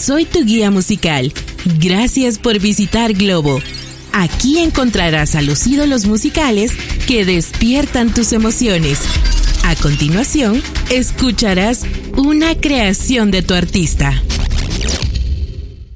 soy tu guía musical. Gracias por visitar Globo. Aquí encontrarás a los ídolos musicales que despiertan tus emociones. A continuación, escucharás una creación de tu artista.